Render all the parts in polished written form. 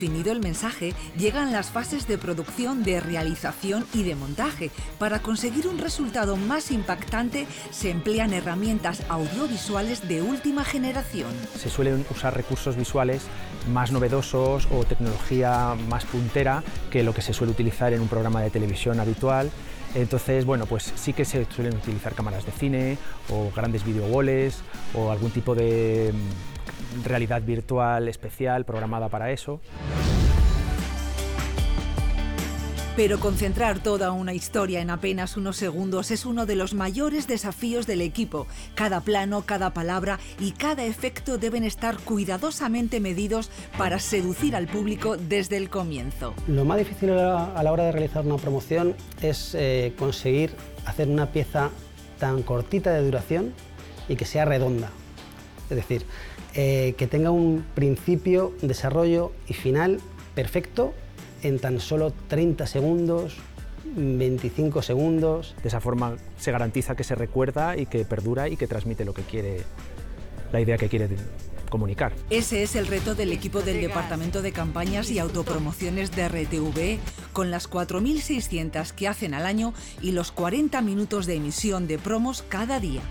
Definido el mensaje, llegan las fases de producción, de realización y de montaje. Para conseguir un resultado más impactante, se emplean herramientas audiovisuales de última generación. Se suelen usar recursos visuales más novedosos o tecnología más puntera que lo que se suele utilizar en un programa de televisión habitual. Entonces, bueno, pues sí que se suelen utilizar cámaras de cine o grandes videowalls o algún tipo de realidad virtual especial programada para eso. Pero concentrar toda una historia en apenas unos segundos es uno de los mayores desafíos del equipo. Cada plano, cada palabra y cada efecto deben estar cuidadosamente medidos para seducir al público desde el comienzo. Lo más difícil a la hora de realizar una promoción es conseguir hacer una pieza tan cortita de duración y que sea redonda. Es decir, que tenga un principio, desarrollo y final perfecto en tan solo 30 segundos, 25 segundos. De esa forma se garantiza que se recuerda y que perdura y que transmite lo que quiere, la idea que quiere comunicar. Ese es el reto del equipo del Departamento de Campañas y Autopromociones de RTV, con las 4.600 que hacen al año y los 40 minutos de emisión de promos cada día.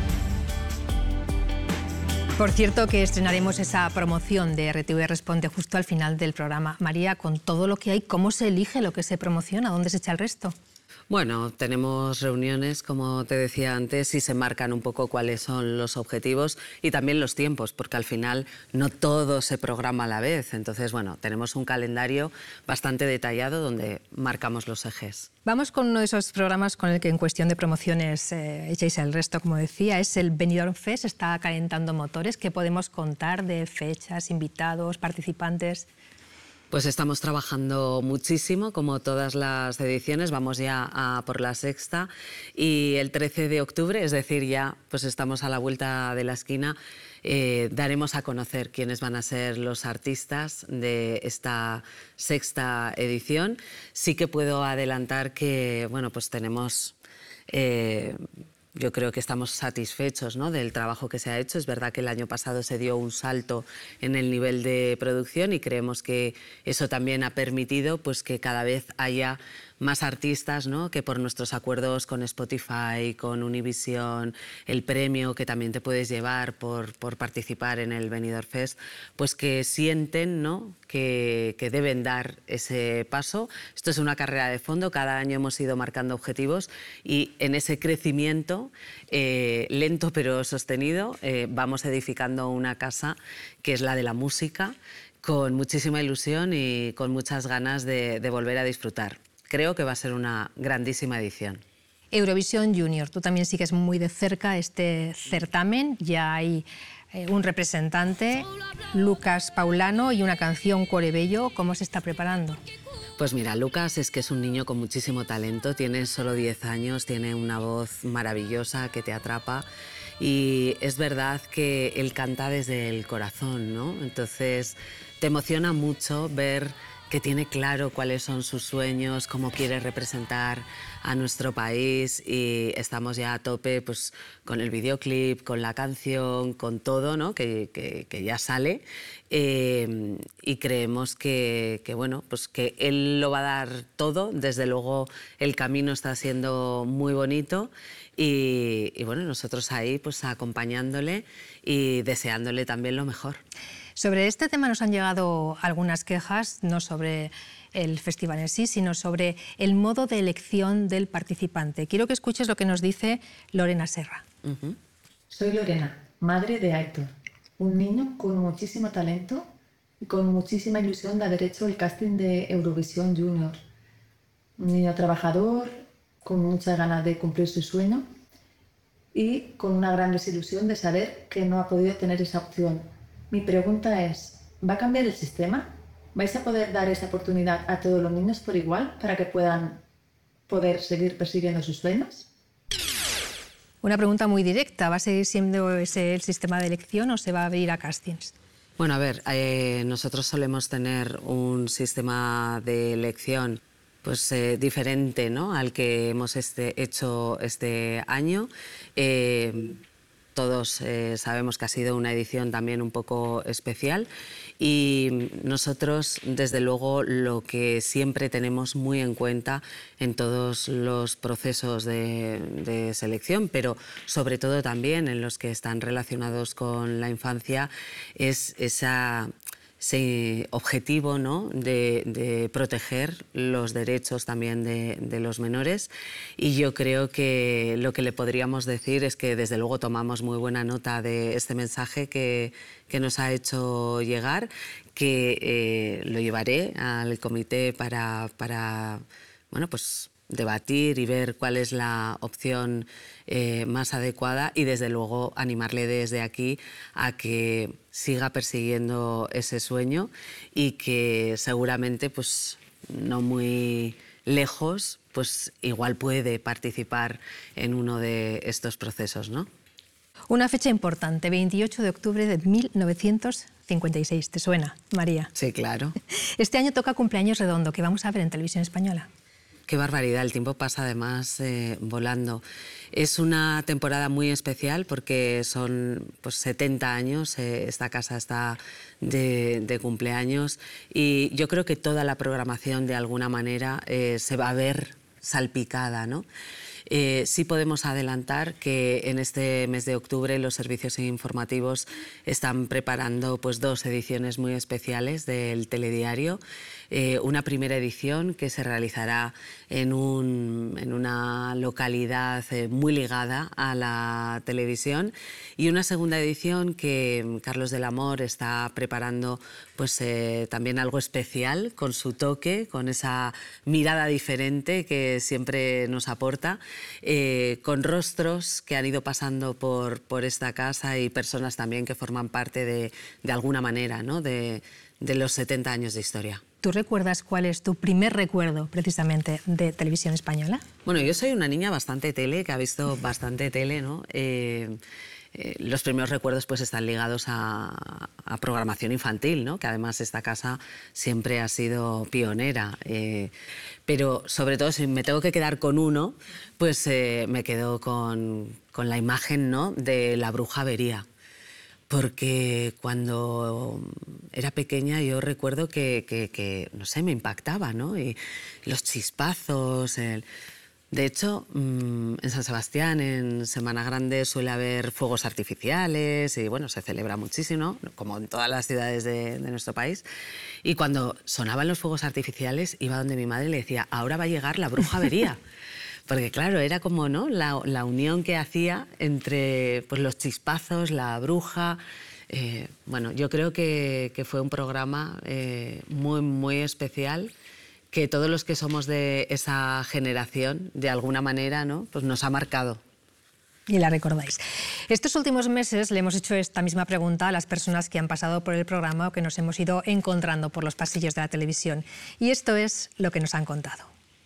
Por cierto, que estrenaremos esa promoción de RTV Responde justo al final del programa. María, con todo lo que hay, ¿cómo se elige lo que se promociona? ¿Dónde se echa el resto? Bueno, tenemos reuniones, como te decía antes, y se marcan un poco cuáles son los objetivos y también los tiempos, porque al final no todo se programa a la vez. Entonces, bueno, tenemos un calendario bastante detallado donde marcamos los ejes. Vamos con uno de esos programas con el que en cuestión de promociones echáis el resto, como decía, es el Benidorm Fest, está calentando motores. ¿Qué podemos contar de fechas, invitados, participantes? Pues estamos trabajando muchísimo, como todas las ediciones, vamos ya a por la sexta y el 13 de octubre, es decir, ya pues estamos a la vuelta de la esquina, daremos a conocer quiénes van a ser los artistas de esta sexta edición. Sí que puedo adelantar que, bueno, pues tenemos... Yo creo que estamos satisfechos, ¿no?, del trabajo que se ha hecho. Es verdad que el año pasado se dio un salto en el nivel de producción y creemos que eso también ha permitido pues, que cada vez haya más artistas, ¿no?, que por nuestros acuerdos con Spotify, con Univision, el premio que también te puedes llevar por participar en el Benidorm Fest, pues que sienten, ¿no?, que deben dar ese paso. Esto es una carrera de fondo, cada año hemos ido marcando objetivos y en ese crecimiento lento pero sostenido vamos edificando una casa que es la de la música, con muchísima ilusión y con muchas ganas de volver a disfrutar. Creo que va a ser una grandísima edición. Eurovisión Junior, tú también sigues muy de cerca este certamen, ya hay un representante, Lucas Paulano, y una canción, Cuore Bello. ¿Cómo se está preparando? Pues mira, Lucas es que es un niño con muchísimo talento, tiene solo 10 años, tiene una voz maravillosa que te atrapa y es verdad que él canta desde el corazón, ¿no? Entonces te emociona mucho ver que tiene claro cuáles son sus sueños, cómo quiere representar a nuestro país y estamos ya a tope pues, con el videoclip, con la canción, con todo, ¿no?, que ya sale y creemos que, bueno, pues que él lo va a dar todo. Desde luego el camino está siendo muy bonito y bueno, nosotros ahí pues acompañándole y deseándole también lo mejor. Sobre este tema nos han llegado algunas quejas, no sobre el festival en sí, sino sobre el modo de elección del participante. Quiero que escuches lo que nos dice Lorena Serra. Soy Lorena, madre de Aitor, un niño con muchísimo talento y con muchísima ilusión de haber hecho el casting de Eurovisión Junior. Un niño trabajador, con muchas ganas de cumplir su sueño y con una gran desilusión de saber que no ha podido tener esa opción. Mi pregunta es, ¿va a cambiar el sistema? ¿Vais a poder dar esa oportunidad a todos los niños por igual para que puedan poder seguir persiguiendo sus sueños? Una pregunta muy directa. ¿Va a seguir siendo ese el sistema de elección o se va a abrir a castings? Bueno, a ver, nosotros solemos tener un sistema de elección pues, diferente, ¿no?, al que hemos hecho este año. todos sabemos que ha sido una edición también un poco especial y nosotros, desde luego, lo que siempre tenemos muy en cuenta en todos los procesos de selección, pero sobre todo también en los que están relacionados con la infancia, es ese objetivo, ¿no?, de proteger los derechos también de los menores, y yo creo que lo que le podríamos decir es que desde luego tomamos muy buena nota de este mensaje que nos ha hecho llegar, que lo llevaré al comité para bueno, pues debatir y ver cuál es la opción más adecuada, y desde luego animarle desde aquí a que siga persiguiendo ese sueño y que seguramente pues no muy lejos pues igual puede participar en uno de estos procesos, ¿no? Una fecha importante, 28 de octubre de 1956. ¿Te suena, María? Sí, claro. Este año toca cumpleaños redondo, que vamos a ver en Televisión Española. Qué barbaridad, el tiempo pasa además volando. Es una temporada muy especial porque son pues, 70 años, esta casa está de cumpleaños, y yo creo que toda la programación de alguna manera se va a ver salpicada, ¿no? Sí podemos adelantar que en este mes de octubre los servicios informativos están preparando pues, 2 ediciones muy especiales del telediario. Una primera edición que se realizará en una localidad muy ligada a la televisión, y una segunda edición que Carlos del Amor está preparando pues, también algo especial, con su toque, con esa mirada diferente que siempre nos aporta, con rostros que han ido pasando por esta casa y personas también que forman parte de alguna manera, ¿no?, de los 70 años de historia. ¿Tú recuerdas cuál es tu primer recuerdo, precisamente, de Televisión Española? Bueno, yo soy una niña bastante tele, que ha visto bastante tele, ¿no? Los primeros recuerdos pues, están ligados a programación infantil, ¿no?, que además esta casa siempre ha sido pionera. Pero sobre todo, si me tengo que quedar con uno, pues me quedo con la imagen, ¿no?, de la bruja Bería. Porque cuando era pequeña yo recuerdo que no sé, me impactaba, ¿no? Y los chispazos. De hecho, en San Sebastián, en Semana Grande, suele haber fuegos artificiales y, bueno, se celebra muchísimo, como en todas las ciudades de nuestro país. Y cuando sonaban los fuegos artificiales, iba donde mi madre y le decía, ahora va a llegar la bruja Bería. Porque claro, era como, ¿no?, la unión que hacía entre pues, los chispazos, la bruja. Bueno, yo creo que fue un programa muy, muy especial, que todos los que somos de esa generación, de alguna manera, ¿no?, pues nos ha marcado. Y la recordáis. Estos últimos meses le hemos hecho esta misma pregunta a las personas que han pasado por el programa o que nos hemos ido encontrando por los pasillos de la televisión. Y esto es lo que nos han contado.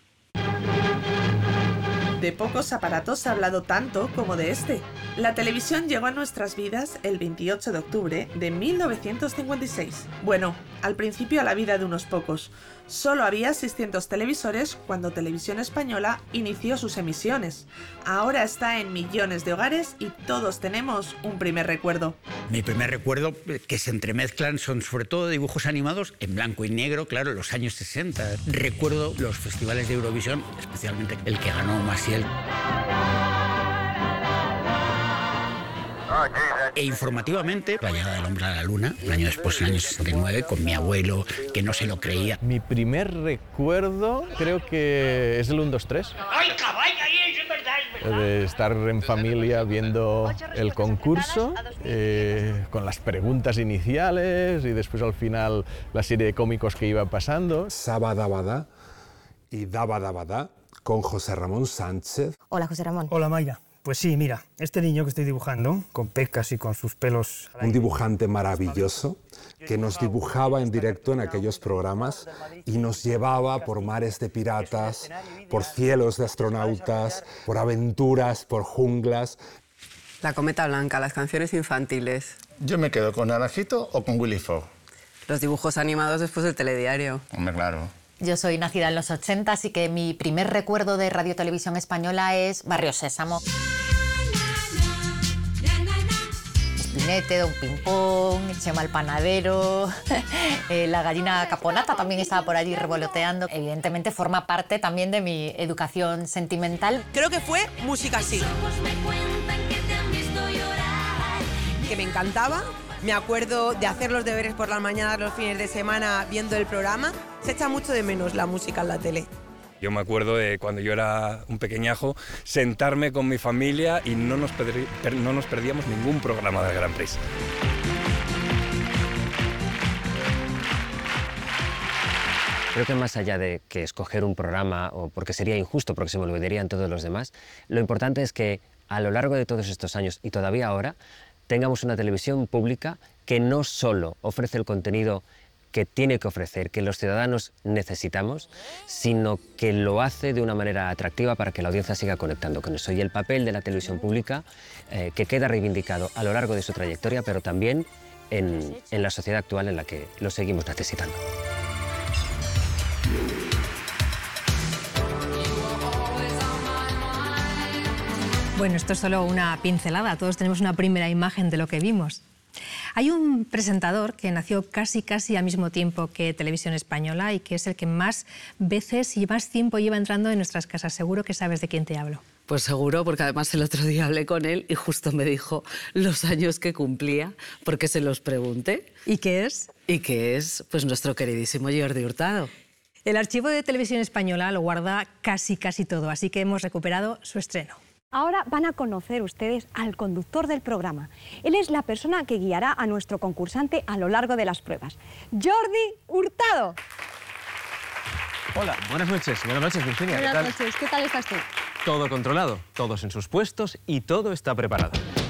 De pocos aparatos se ha hablado tanto como de este. La televisión llegó a nuestras vidas el 28 de octubre de 1956. Bueno, al principio a la vida de unos pocos. Solo había 600 televisores cuando Televisión Española inició sus emisiones. Ahora está en millones de hogares y todos tenemos un primer recuerdo. Mi primer recuerdo, que se entremezclan, son sobre todo dibujos animados en blanco y negro, claro, los años 60. Recuerdo los festivales de Eurovisión, especialmente el que ganó Maciel. E informativamente, la llegada del hombre a la luna, un año después, en el año 69, con mi abuelo, que no se lo creía. Mi primer recuerdo creo que es el 1, 2, 3. ¡Ay, caballo! Es verdad. De estar en familia viendo el concurso, con las preguntas iniciales y después al final la serie de cómicos que iba pasando. Sabadabada y Dabadabada con José Ramón Sánchez. Hola, José Ramón. Hola, Mayra. Pues sí, mira, este niño que estoy dibujando, con pecas y con sus pelos... Un dibujante maravilloso que nos dibujaba en directo en aquellos programas y nos llevaba por mares de piratas, por cielos de astronautas, por aventuras, por junglas. La cometa blanca, las canciones infantiles. Yo me quedo con Naranjito o con Willy Fogg. Los dibujos animados después del telediario. Hombre, claro. Yo soy nacida en los 80, así que mi primer recuerdo de Radio Televisión Española es Barrio Sésamo. Molinete, Don Pimpón, Chema el panadero, la gallina caponata también estaba por allí revoloteando. Evidentemente forma parte también de mi educación sentimental. Creo que fue Música Sí, que me encantaba. Me acuerdo de hacer los deberes por las mañanas, los fines de semana, viendo el programa. Se echa mucho de menos la música en la tele. Yo me acuerdo de cuando yo era un pequeñajo, sentarme con mi familia y no nos perdíamos ningún programa del Grand Prix. Creo que más allá de que escoger un programa, o porque sería injusto, porque se me olvidarían todos los demás, lo importante es que a lo largo de todos estos años, y todavía ahora, tengamos una televisión pública que no solo ofrece el contenido que tiene que ofrecer, que los ciudadanos necesitamos, sino que lo hace de una manera atractiva para que la audiencia siga conectando con eso. Y el papel de la televisión pública, que queda reivindicado a lo largo de su trayectoria, pero también en la sociedad actual en la que lo seguimos necesitando. Bueno, esto es solo una pincelada, todos tenemos una primera imagen de lo que vimos. Hay un presentador que nació casi al mismo tiempo que Televisión Española y que es el que más veces y más tiempo lleva entrando en nuestras casas. Seguro que sabes de quién te hablo. Pues seguro, porque además el otro día hablé con él y justo me dijo los años que cumplía, porque se los pregunté. ¿Y qué es? Y que es pues nuestro queridísimo Jordi Hurtado. El archivo de Televisión Española lo guarda casi todo, así que hemos recuperado su estreno. Ahora van a conocer ustedes al conductor del programa. Él es la persona que guiará a nuestro concursante a lo largo de las pruebas. ¡Jordi Hurtado! Hola, buenas noches, Virginia. Buenas noches, ¿qué tal estás tú? Todo controlado, todos en sus puestos y todo está preparado.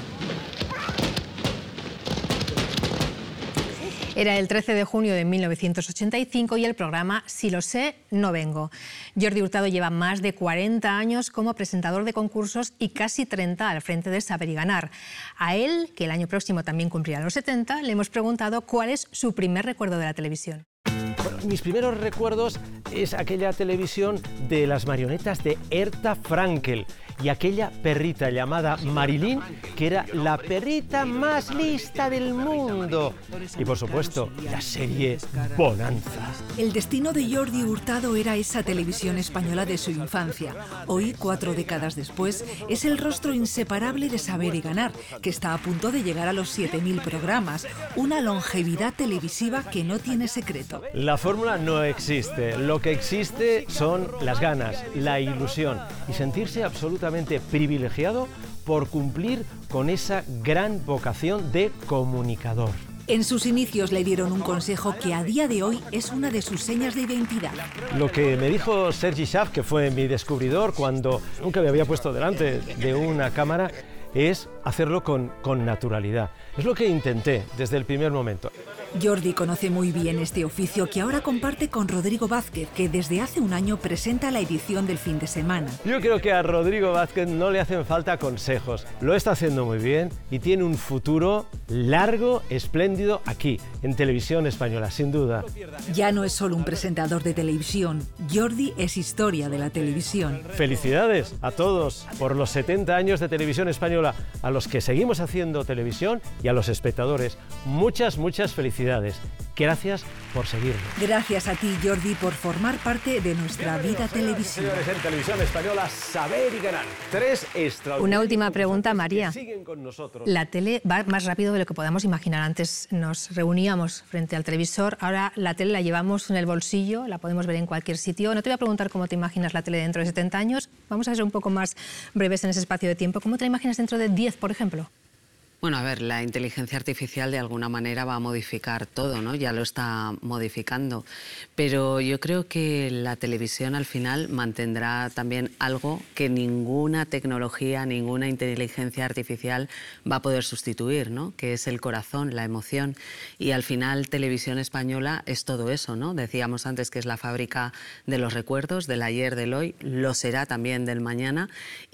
Era el 13 de junio de 1985 y el programa Si lo sé, no vengo. Jordi Hurtado lleva más de 40 años como presentador de concursos y casi 30 al frente de Saber y Ganar. A él, que el año próximo también cumplirá los 70, le hemos preguntado cuál es su primer recuerdo de la televisión. Bueno, mis primeros recuerdos es aquella televisión de las marionetas de Herta Frankel y aquella perrita llamada Marilyn, que era la perrita más lista del mundo. Y por supuesto, la serie Bonanza. El destino de Jordi Hurtado era esa televisión española de su infancia. Hoy, 4 décadas después, es el rostro inseparable de Saber y Ganar, que está a punto de llegar a los 7.000 programas. Una longevidad televisiva que no tiene secreto. La fórmula no existe. Lo que existe son las ganas, la ilusión y sentirse absolutamente privilegiado por cumplir con esa gran vocación de comunicador. En sus inicios le dieron un consejo que a día de hoy es una de sus señas de identidad. Lo que me dijo Sergi Schaff, que fue mi descubridor cuando nunca me había puesto delante de una cámara, es hacerlo con naturalidad. Es lo que intenté desde el primer momento. Jordi conoce muy bien este oficio que ahora comparte con Rodrigo Vázquez, que desde hace un año presenta la edición del fin de semana. Yo creo que a Rodrigo Vázquez no le hacen falta consejos. Lo está haciendo muy bien y tiene un futuro largo, espléndido aquí, en Televisión Española, sin duda. Ya no es solo un presentador de televisión, Jordi es historia de la televisión. Felicidades a todos por los 70 años de Televisión Española, a los que seguimos haciendo televisión y a los espectadores. Muchas felicidades. Gracias por seguirnos. Gracias a ti, Jordi, por formar parte de nuestra vida televisiva. Señores, en Televisión Española, Saber y Ganar. 3 extraordinarios. Una última pregunta, María. Siguen con nosotros. La tele va más rápido de lo que podamos imaginar. Antes nos reuníamos frente al televisor, ahora la tele la llevamos en el bolsillo, la podemos ver en cualquier sitio. No te voy a preguntar cómo te imaginas la tele dentro de 70 años, vamos a ser un poco más breves en ese espacio de tiempo. ¿Cómo te la imaginas dentro de 10, por ejemplo? Bueno, a ver, la inteligencia artificial de alguna manera va a modificar todo, ¿no? Ya lo está modificando. Pero yo creo que la televisión al final mantendrá también algo que ninguna tecnología, ninguna inteligencia artificial va a poder sustituir, ¿no? Que es el corazón, la emoción. Y al final Televisión Española es todo eso, ¿no? Decíamos antes que es la fábrica de los recuerdos, del ayer, del hoy, lo será también del mañana.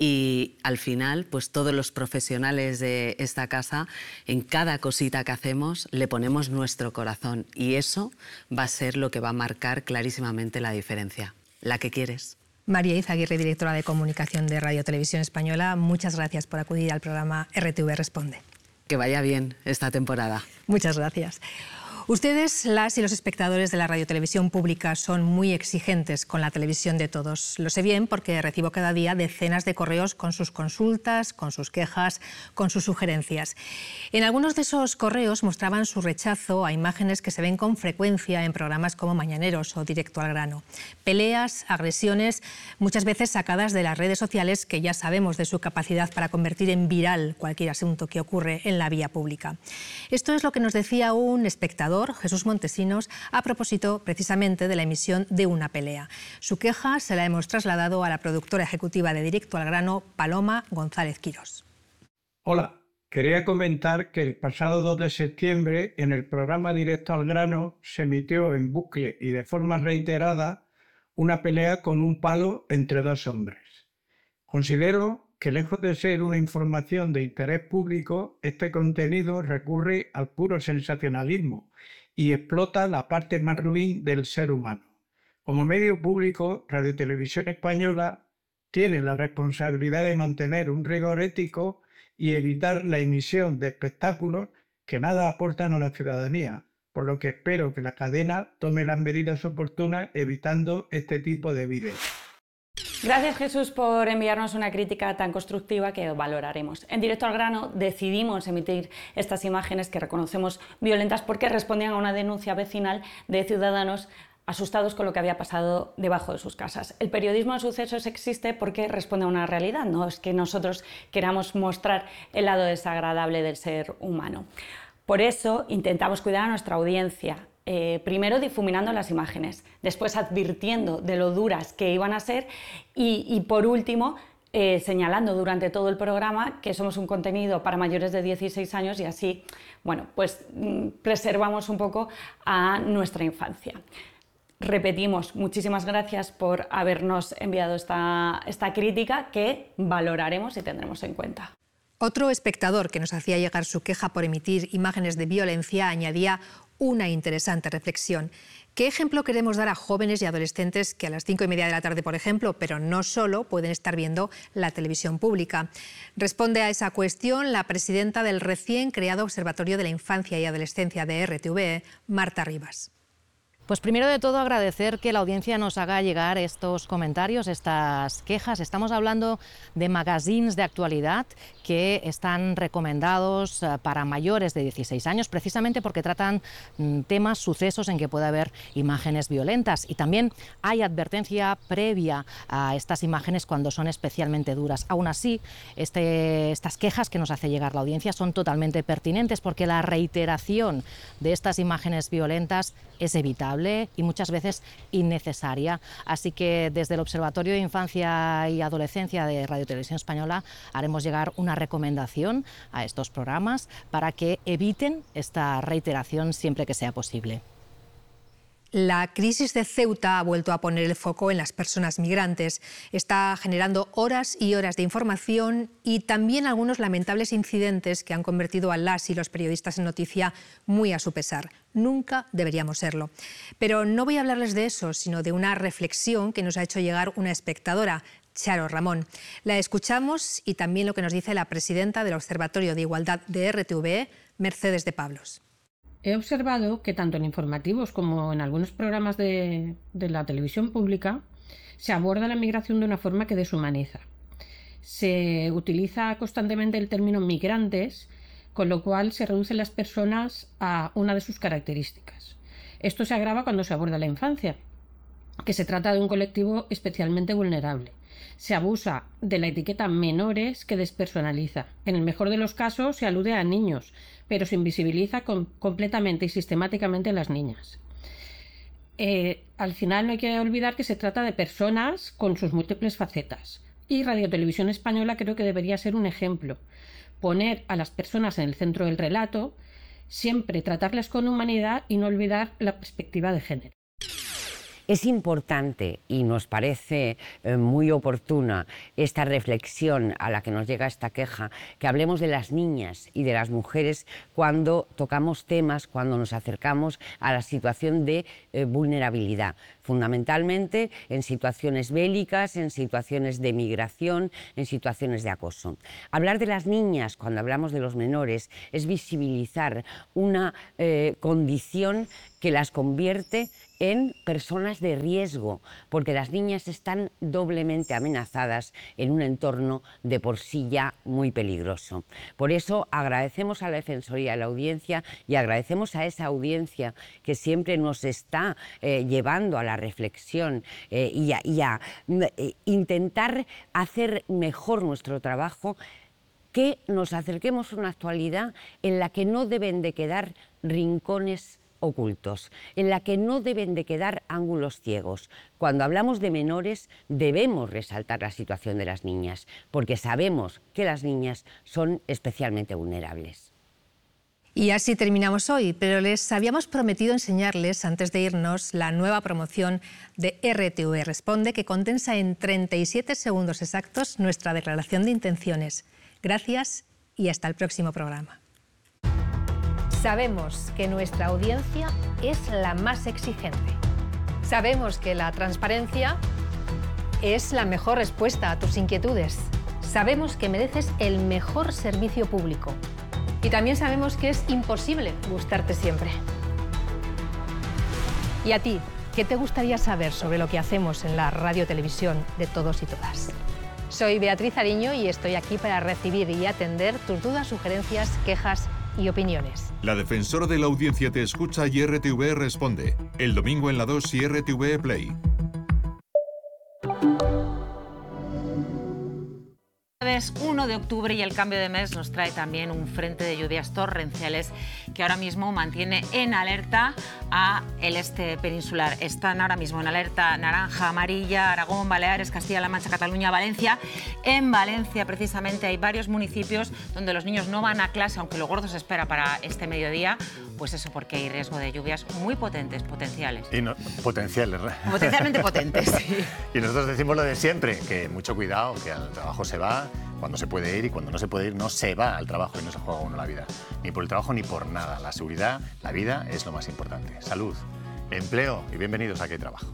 Y al final, pues todos los profesionales de esta casa, en cada cosita que hacemos le ponemos nuestro corazón y eso va a ser lo que va a marcar clarísimamente la diferencia. La que quieres. María Izaguirre, directora de Comunicación de Radio Televisión Española, muchas gracias por acudir al programa RTV Responde. que vaya bien esta temporada. Muchas gracias. Ustedes, las y los espectadores de la radiotelevisión pública, son muy exigentes con la televisión de todos. Lo sé bien porque recibo cada día decenas de correos con sus consultas, con sus quejas, con sus sugerencias. En algunos de esos correos mostraban su rechazo a imágenes que se ven con frecuencia en programas como Mañaneros o Directo al Grano. Peleas, agresiones, muchas veces sacadas de las redes sociales, que ya sabemos de su capacidad para convertir en viral cualquier asunto que ocurre en la vía pública. Esto es lo que nos decía un espectador, Jesús Montesinos, a propósito precisamente de la emisión de Una pelea. Su queja se la hemos trasladado a la productora ejecutiva de Directo al Grano, Paloma González Quirós. Hola, quería comentar que el pasado 2 de septiembre en el programa Directo al Grano se emitió en bucle y de forma reiterada una pelea con un palo entre dos hombres. Considero que, lejos de ser una información de interés público, este contenido recurre al puro sensacionalismo y explota la parte más ruin del ser humano. Como medio público, Radio Televisión Española tiene la responsabilidad de mantener un rigor ético y evitar la emisión de espectáculos que nada aportan a la ciudadanía, por lo que espero que la cadena tome las medidas oportunas evitando este tipo de vídeos. Gracias, Jesús, por enviarnos una crítica tan constructiva que valoraremos. En Directo al Grano decidimos emitir estas imágenes que reconocemos violentas porque respondían a una denuncia vecinal de ciudadanos asustados con lo que había pasado debajo de sus casas. El periodismo de sucesos existe porque responde a una realidad, no es que nosotros queramos mostrar el lado desagradable del ser humano. Por eso intentamos cuidar a nuestra audiencia. Primero difuminando las imágenes, después advirtiendo de lo duras que iban a ser y por último señalando durante todo el programa que somos un contenido para mayores de 16 años y así, bueno, pues preservamos un poco a nuestra infancia. Repetimos, muchísimas gracias por habernos enviado esta crítica que valoraremos y tendremos en cuenta. Otro espectador que nos hacía llegar su queja por emitir imágenes de violencia añadía una interesante reflexión. ¿Qué ejemplo queremos dar a jóvenes y adolescentes que a las 5:30 de la tarde, por ejemplo, pero no solo, pueden estar viendo la televisión pública? Responde a esa cuestión la presidenta del recién creado Observatorio de la Infancia y Adolescencia de RTV, Marta Rivas. Pues primero de todo agradecer que la audiencia nos haga llegar estos comentarios, estas quejas. Estamos hablando de magazines de actualidad que están recomendados para mayores de 16 años precisamente porque tratan temas, sucesos en que puede haber imágenes violentas y también hay advertencia previa a estas imágenes cuando son especialmente duras. Aún así, estas quejas que nos hace llegar la audiencia son totalmente pertinentes porque la reiteración de estas imágenes violentas es evitable y muchas veces innecesaria. Así que desde el Observatorio de Infancia y Adolescencia de Radio Televisión Española haremos llegar una recomendación a estos programas para que eviten esta reiteración siempre que sea posible. La crisis de Ceuta ha vuelto a poner el foco en las personas migrantes. Está generando horas y horas de información y también algunos lamentables incidentes que han convertido a las y los periodistas en noticia muy a su pesar. Nunca deberíamos serlo. Pero no voy a hablarles de eso, sino de una reflexión que nos ha hecho llegar una espectadora, Charo Ramón. La escuchamos y también lo que nos dice la presidenta del Observatorio de Igualdad de RTV, Mercedes de Pablos. He observado que tanto en informativos como en algunos programas de la televisión pública se aborda la migración de una forma que deshumaniza. Se utiliza constantemente el término migrantes, con lo cual se reducen las personas a una de sus características. Esto se agrava cuando se aborda la infancia, que se trata de un colectivo especialmente vulnerable. Se abusa de la etiqueta menores que despersonaliza. En el mejor de los casos se alude a niños, pero se invisibiliza completamente y sistemáticamente a las niñas. Al final no hay que olvidar que se trata de personas con sus múltiples facetas. Y Radio Televisión Española creo que debería ser un ejemplo. Poner a las personas en el centro del relato, siempre tratarlas con humanidad y no olvidar la perspectiva de género. Es importante y nos parece muy oportuna esta reflexión a la que nos llega esta queja, que hablemos de las niñas y de las mujeres cuando tocamos temas, cuando nos acercamos a la situación de vulnerabilidad, fundamentalmente en situaciones bélicas, en situaciones de migración, en situaciones de acoso. Hablar de las niñas cuando hablamos de los menores es visibilizar una condición que las convierte en personas de riesgo, porque las niñas están doblemente amenazadas en un entorno de por sí ya muy peligroso. Por eso agradecemos a la Defensoría de la Audiencia y agradecemos a esa audiencia que siempre nos está llevando a la reflexión y a intentar hacer mejor nuestro trabajo, que nos acerquemos a una actualidad en la que no deben de quedar rincones ocultos, en la que no deben de quedar ángulos ciegos. Cuando hablamos de menores debemos resaltar la situación de las niñas, porque sabemos que las niñas son especialmente vulnerables. Y así terminamos hoy, pero les habíamos prometido enseñarles, antes de irnos, la nueva promoción de RTV Responde, que condensa en 37 segundos exactos nuestra declaración de intenciones. Gracias y hasta el próximo programa. Sabemos que nuestra audiencia es la más exigente. Sabemos que la transparencia es la mejor respuesta a tus inquietudes. Sabemos que mereces el mejor servicio público. Y también sabemos que es imposible gustarte siempre. ¿Y a ti, qué te gustaría saber sobre lo que hacemos en la radio-televisión de todos y todas? Soy Beatriz Ariño y estoy aquí para recibir y atender tus dudas, sugerencias, quejas y opiniones. La Defensora de la Audiencia te escucha y RTV Responde. El domingo en la 2 y RTV Play. Es 1 de octubre y el cambio de mes nos trae también un frente de lluvias torrenciales que ahora mismo mantiene en alerta a el este peninsular. Están ahora mismo en alerta naranja, amarilla, Aragón, Baleares, Castilla-La Mancha, Cataluña, Valencia. En Valencia precisamente hay varios municipios donde los niños no van a clase, aunque lo gordo se espera para este mediodía. Pues eso, porque hay riesgo de lluvias muy potentes, potenciales. Y no, potenciales. Potencialmente potentes, sí. Y nosotros decimos lo de siempre, que mucho cuidado, que al trabajo se va cuando se puede ir y cuando no se puede ir no se va al trabajo y no se juega uno la vida. Ni por el trabajo ni por nada. La seguridad, la vida es lo más importante. Salud, empleo y bienvenidos a Aquí hay Trabajo.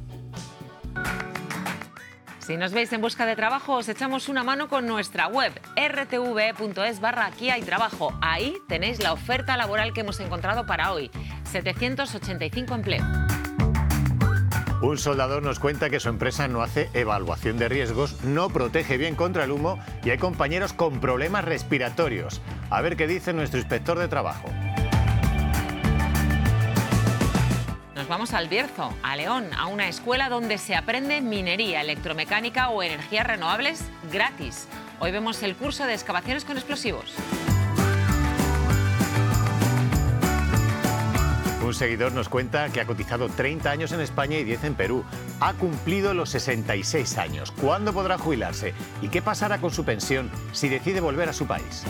Si nos veis en busca de trabajo, os echamos una mano con nuestra web rtv.es/Aquí hay Trabajo. Ahí tenéis la oferta laboral que hemos encontrado para hoy. 785 empleos. Un soldador nos cuenta que su empresa no hace evaluación de riesgos, no protege bien contra el humo y hay compañeros con problemas respiratorios. A ver qué dice nuestro inspector de trabajo. Nos vamos al Bierzo, a León, a una escuela donde se aprende minería, electromecánica o energías renovables gratis. Hoy vemos el curso de excavaciones con explosivos. Un seguidor nos cuenta que ha cotizado 30 años en España y 10 en Perú. Ha cumplido los 66 años. ¿Cuándo podrá jubilarse? ¿Y qué pasará con su pensión si decide volver a su país?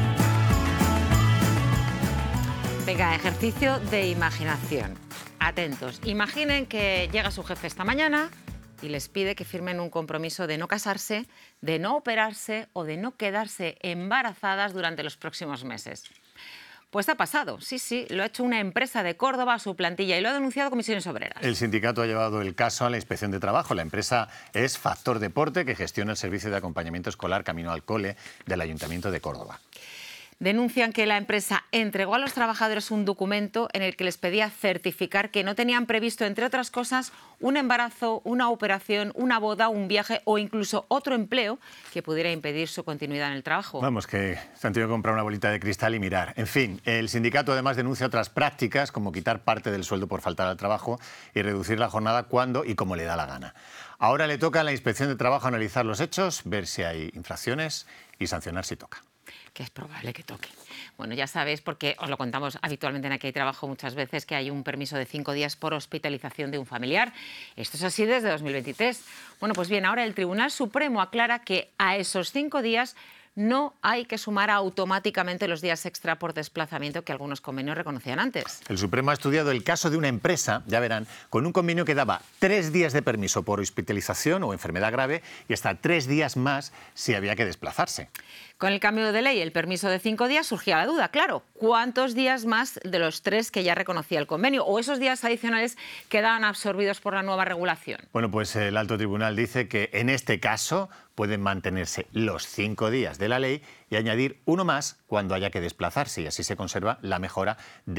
Venga, ejercicio de imaginación. Atentos. Imaginen que llega su jefe esta mañana y les pide que firmen un compromiso de no casarse, de no operarse o de no quedarse embarazadas durante los próximos meses. Pues ha pasado, sí, lo ha hecho una empresa de Córdoba a su plantilla y lo ha denunciado Comisiones Obreras. El sindicato ha llevado el caso a la Inspección de Trabajo. La empresa es Factor Deporte, que gestiona el servicio de acompañamiento escolar Camino al Cole del Ayuntamiento de Córdoba. Denuncian que la empresa entregó a los trabajadores un documento en el que les pedía certificar que no tenían previsto, entre otras cosas, un embarazo, una operación, una boda, un viaje o incluso otro empleo que pudiera impedir su continuidad en el trabajo. Vamos, que se han tenido que comprar una bolita de cristal y mirar. En fin, el sindicato además denuncia otras prácticas como quitar parte del sueldo por faltar al trabajo y reducir la jornada cuando y como le da la gana. Ahora le toca a la Inspección de Trabajo analizar los hechos, ver si hay infracciones y sancionar si toca. Que es probable que toque. Bueno, ya sabéis, porque os lo contamos habitualmente en Aquí hay Trabajo muchas veces, que hay un permiso de 5 días por hospitalización de un familiar. Esto es así desde 2023. Bueno, pues bien, ahora el Tribunal Supremo aclara que a esos 5 días no hay que sumar automáticamente los días extra por desplazamiento que algunos convenios reconocían antes. El Supremo ha estudiado el caso de una empresa, ya verán, con un convenio que daba 3 días de permiso por hospitalización o enfermedad grave y hasta 3 días más si había que desplazarse. Con el cambio de ley, el permiso de 5 días, surgía la duda, claro, ¿cuántos días más de los 3 que ya reconocía el convenio? ¿O esos días adicionales quedaban absorbidos por la nueva regulación? Bueno, pues el alto tribunal dice que en este caso pueden mantenerse los 5 días de la ley y añadir uno más cuando haya que desplazarse, y así se conserva la mejora de